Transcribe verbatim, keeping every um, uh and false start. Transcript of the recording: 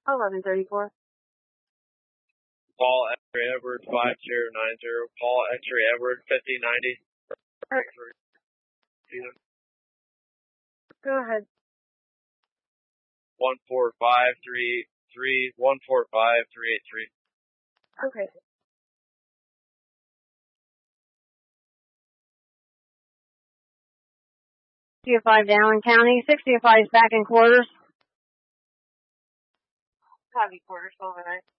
eleven thirty-four. Paul X-ray Edward five zero nine zero. Paul X-ray Edward fifty ninety. Alright. Go ahead. One four five three three one four five three eight three. Okay. sixty oh five Allen County. sixty oh five is back in quarters. Copy quarters, overnight.